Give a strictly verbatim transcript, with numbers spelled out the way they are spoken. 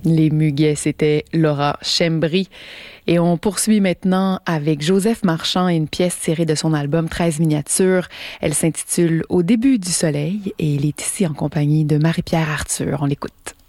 Les Muguets, c'était Laura Chembry. Et on poursuit maintenant avec Joseph Marchand et une pièce tirée de son album treize miniatures. Elle s'intitule Au début du soleil et il est ici en compagnie de Marie-Pierre Arthur. On l'écoute.